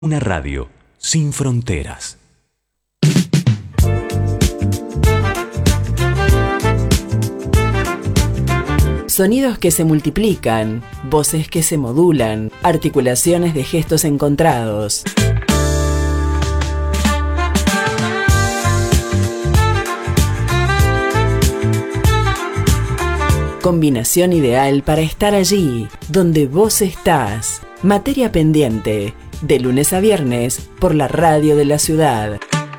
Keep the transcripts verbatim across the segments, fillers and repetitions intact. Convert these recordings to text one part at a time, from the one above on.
Una radio sin fronteras. Sonidos que se multiplican, voces que se modulan, articulaciones de gestos encontrados. Combinación ideal para estar allí, donde vos estás. Materia pendiente, de lunes a viernes, por la radio de la ciudad.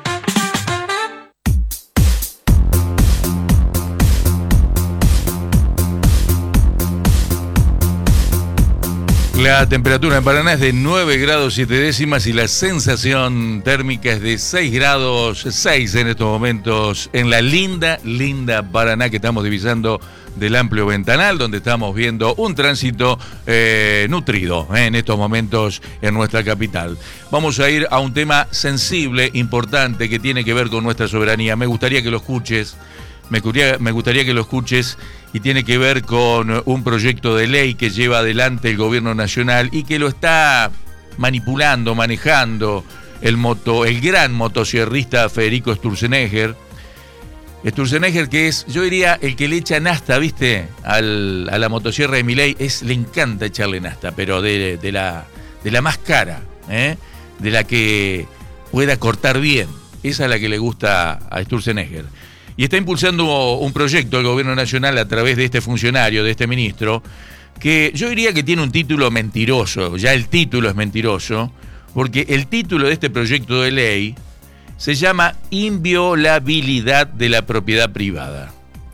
La temperatura en Paraná es de nueve grados siete décimas y la sensación térmica es de seis grados seis en estos momentos en la linda, linda Paraná que estamos divisando del amplio ventanal, donde estamos viendo un tránsito eh, nutrido eh, en estos momentos en nuestra capital. Vamos a ir a un tema sensible, importante, que tiene que ver con nuestra soberanía. Me gustaría que lo escuches, me gustaría, me gustaría que lo escuches y tiene que ver con un proyecto de ley que lleva adelante el gobierno nacional y que lo está manipulando, manejando el, moto, el gran motosierrista Federico Sturzenegger. Sturzenegger, que es, yo diría, el que le echa nafta, ¿viste? Al, a la motosierra de Milei, es, le encanta echarle nafta, pero de, de, la, de la más cara, ¿eh? De la que pueda cortar bien. Esa es la que le gusta a Sturzenegger. Y está impulsando un proyecto el gobierno nacional a través de este funcionario, de este ministro, que yo diría que tiene un título mentiroso, ya el título es mentiroso, porque el título de este proyecto de ley se llama Inviolabilidad de la propiedad privada.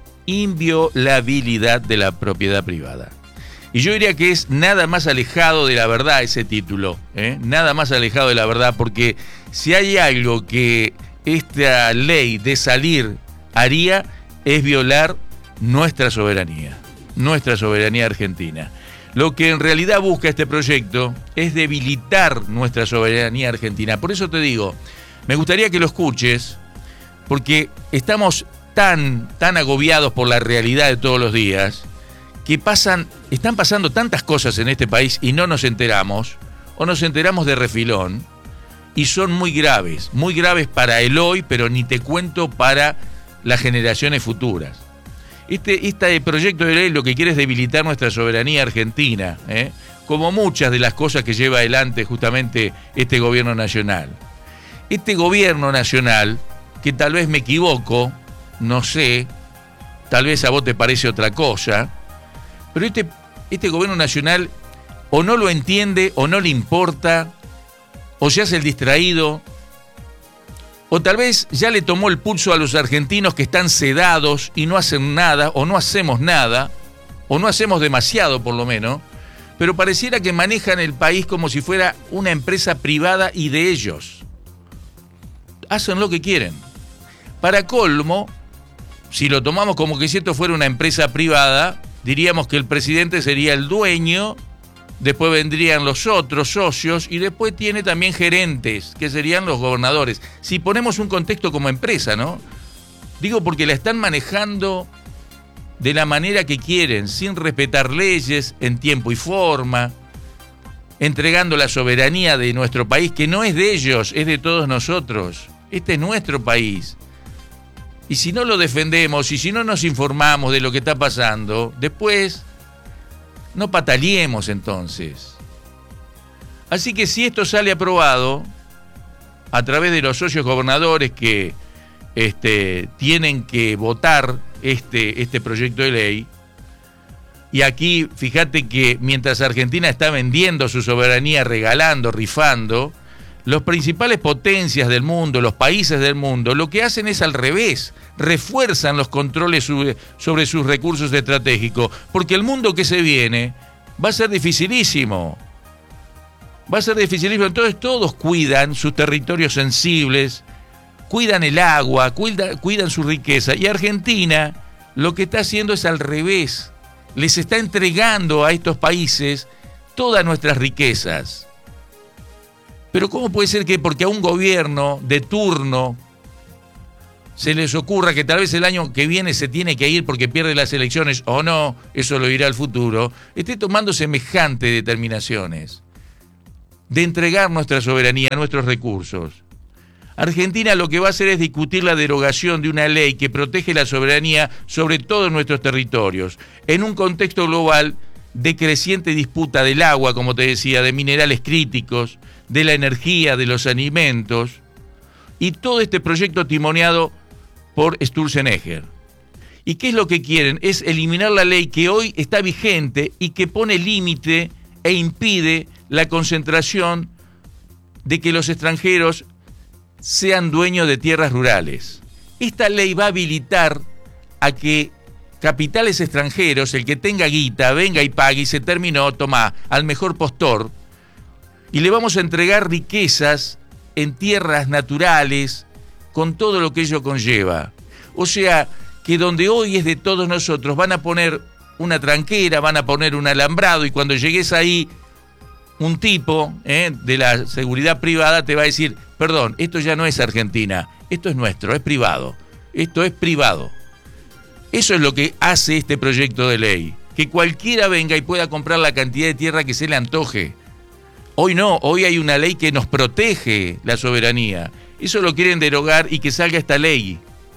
Inviolabilidad de la propiedad privada. Y yo diría que es nada más alejado de la verdad ese título, ¿eh? Nada más alejado de la verdad, porque si hay algo que esta ley de salir haría es violar nuestra soberanía, nuestra soberanía argentina. Lo que en realidad busca este proyecto es debilitar nuestra soberanía argentina. Por eso te digo, me gustaría que lo escuches, porque estamos tan, tan agobiados por la realidad de todos los días, que pasan, están pasando tantas cosas en este país y no nos enteramos, o nos enteramos de refilón, y son muy graves, muy graves para el hoy, pero ni te cuento para las generaciones futuras. Este, este proyecto de ley lo que quiere es debilitar nuestra soberanía argentina, ¿eh? Como muchas de las cosas que lleva adelante justamente este gobierno nacional. Este gobierno nacional, que tal vez me equivoco, no sé, tal vez a vos te parece otra cosa, pero este, este gobierno nacional o no lo entiende o no le importa, o se hace el distraído, o tal vez ya le tomó el pulso a los argentinos que están sedados y no hacen nada, o no hacemos nada, o no hacemos demasiado por lo menos, pero pareciera que manejan el país como si fuera una empresa privada y de ellos. Hacen lo que quieren. Para colmo, si lo tomamos como que si esto fuera una empresa privada, diríamos que el presidente sería el dueño, después vendrían los otros socios y después tiene también gerentes, que serían los gobernadores. Si ponemos un contexto como empresa, ¿no? Digo porque la están manejando de la manera que quieren, sin respetar leyes, en tiempo y forma, entregando la soberanía de nuestro país, que no es de ellos, es de todos nosotros. Este es nuestro país. Y si no lo defendemos y si no nos informamos de lo que está pasando, después no pataleemos entonces. Así que si esto sale aprobado a través de los socios gobernadores que este, tienen que votar este, este proyecto de ley, y aquí fíjate que mientras Argentina está vendiendo su soberanía, regalando, rifando, las principales potencias del mundo, los países del mundo, lo que hacen es al revés, refuerzan los controles sobre sus recursos estratégicos, porque el mundo que se viene va a ser dificilísimo. Va a ser dificilísimo. Entonces todos cuidan sus territorios sensibles, cuidan el agua, cuidan, cuidan su riqueza. Y Argentina lo que está haciendo es al revés. Les está entregando a estos países todas nuestras riquezas. Pero ¿cómo puede ser que porque a un gobierno de turno se les ocurra que tal vez el año que viene se tiene que ir porque pierde las elecciones o no, eso lo dirá el futuro, esté tomando semejantes determinaciones? de entregar nuestra soberanía, nuestros recursos. Argentina lo que va a hacer es discutir la derogación de una ley que protege la soberanía sobre todos nuestros territorios, en un contexto global de creciente disputa del agua, como te decía, de minerales críticos, de la energía, de los alimentos, y todo este proyecto timoneado por Sturzenegger. ¿Y qué es lo que quieren? Es eliminar la ley que hoy está vigente y que pone límite e impide la concentración de que los extranjeros sean dueños de tierras rurales. Esta ley va a habilitar a que capitales extranjeros, el que tenga guita, venga y pague y se terminó, toma, al mejor postor, y le vamos a entregar riquezas en tierras naturales, con todo lo que ello conlleva. O sea, que donde hoy es de todos nosotros, van a poner una tranquera, van a poner un alambrado, y cuando llegues ahí, un tipo eh, de la seguridad privada te va a decir, perdón, esto ya no es Argentina, esto es nuestro, es privado, esto es privado. Eso es lo que hace este proyecto de ley, que cualquiera venga y pueda comprar la cantidad de tierra que se le antoje. Hoy no, hoy hay una ley que nos protege la soberanía. Eso lo quieren derogar y que salga esta ley.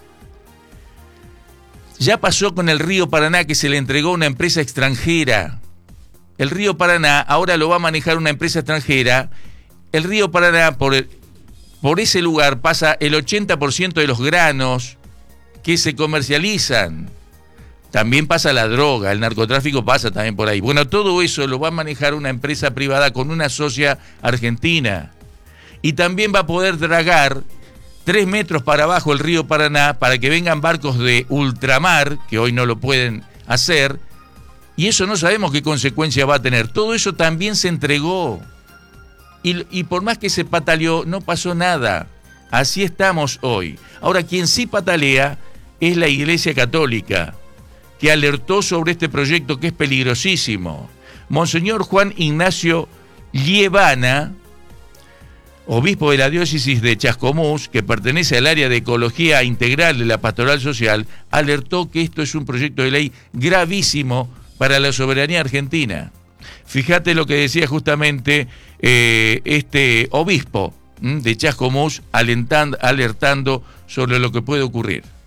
Ya pasó con el río Paraná, que se le entregó a una empresa extranjera. El río Paraná ahora lo va a manejar una empresa extranjera. El río Paraná, por, el, por ese lugar pasa el ochenta por ciento de los granos que se comercializan. También pasa la droga, el narcotráfico pasa también por ahí. Bueno, todo eso lo va a manejar una empresa privada con una socia argentina. Y también va a poder dragar tres metros para abajo el río Paraná para que vengan barcos de ultramar, que hoy no lo pueden hacer, y eso no sabemos qué consecuencia va a tener. Todo eso también se entregó. Y, y por más que se pataleó, no pasó nada. Así estamos hoy. Ahora, quien sí patalea es la Iglesia Católica, que alertó sobre este proyecto que es peligrosísimo. Monseñor Juan Ignacio Lievana, obispo de la diócesis de Chascomús, que pertenece al área de ecología integral de la pastoral social, alertó que esto es un proyecto de ley gravísimo para la soberanía argentina. Fíjate lo que decía justamente eh, este obispo ¿m? de Chascomús, alentando, alertando sobre lo que puede ocurrir.